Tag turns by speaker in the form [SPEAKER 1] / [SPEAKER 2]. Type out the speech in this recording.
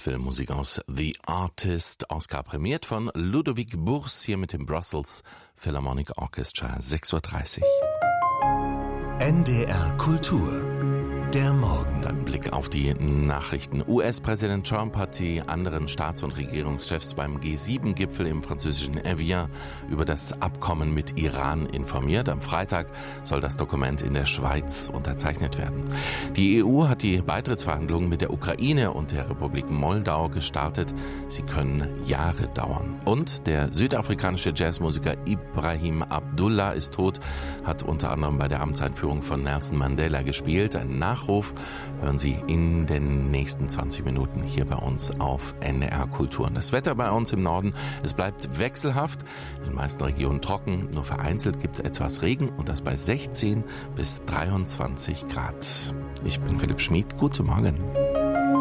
[SPEAKER 1] Filmmusik aus The Artist, Oscar prämiert von Ludovic Bourse, hier mit dem Brussels Philharmonic Orchestra, 6:30 Uhr.
[SPEAKER 2] NDR Kultur. Der Morgen.
[SPEAKER 1] Ein Blick auf die Nachrichten. US-Präsident Trump hat die anderen Staats- und Regierungschefs beim G7-Gipfel im französischen Evian über das Abkommen mit Iran informiert. Am Freitag soll das Dokument in der Schweiz unterzeichnet werden. Die EU hat die Beitrittsverhandlungen mit der Ukraine und der Republik Moldau gestartet. Sie können Jahre dauern. Und der südafrikanische Jazzmusiker Ibrahim Abdullah ist tot, hat unter anderem bei der Amtseinführung von Nelson Mandela gespielt. Ein Nachruf hören Sie in den nächsten 20 Minuten hier bei uns auf NDR Kultur. Und das Wetter bei uns im Norden, es bleibt wechselhaft, in den meisten Regionen trocken, nur vereinzelt gibt es etwas Regen und das bei 16 bis 23 Grad. Ich bin Philipp Schmid, guten Morgen.